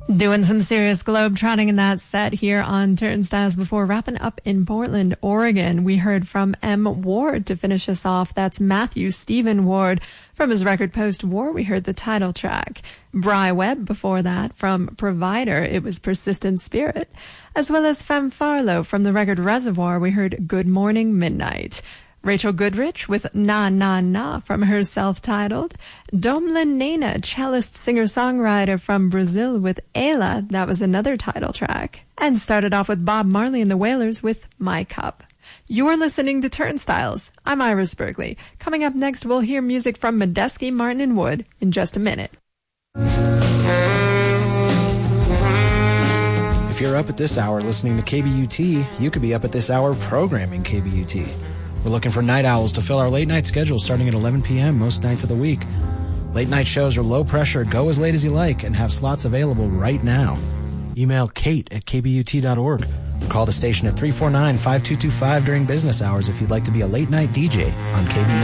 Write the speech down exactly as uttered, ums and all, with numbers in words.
Doing some serious globe-trotting in that set here on Turnstiles before wrapping up in Portland, Oregon. We heard from M. Ward to finish us off. That's Matthew Stephen Ward. From his record Post-War, we heard the title track. Bry Webb before that from Provider, it was Persistent Spirit. As well as Femme Farlow from the record Reservoir, we heard Good Morning Midnight. Rachel Goodrich with Na Na Na from her self-titled. Domlin Nena, cellist singer-songwriter from Brazil with Ela, that was another title track. And started off with Bob Marley and the Wailers with My Cup. You're listening to Turnstiles. I'm Iris Berkeley. Coming up next, we'll hear music from Medeski, Martin and Wood in just a minute. If you're up at this hour listening to K B U T, you could be up at this hour programming K B U T. We're looking for night owls to fill our late night schedule starting at eleven p.m. most nights of the week. Late night shows are low pressure, go as late as you like, and have slots available right now. Email Kate at k b u t dot org or call the station at three four nine, five two two five during business hours if you'd like to be a late night D J on K B U T.